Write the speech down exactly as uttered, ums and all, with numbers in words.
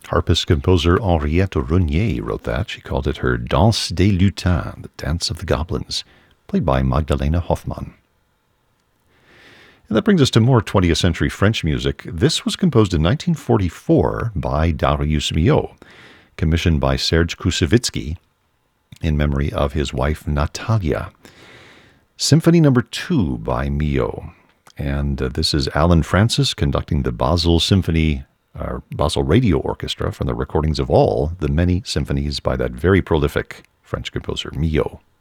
Harpist composer Henriette Rognier wrote that. She called it her Danse des Lutins, the Dance of the Goblins, played by Magdalena Hoffmann. And that brings us to more twentieth century French music. This was composed in nineteen forty-four by Darius Milhaud, commissioned by Serge Koussevitzky in memory of his wife Natalia. Symphony Number Two by Milhaud. And uh, this is Alan Francis conducting the Basel Symphony, uh, Basel Radio Orchestra from the recordings of all the many symphonies by that very prolific French composer Milhaud.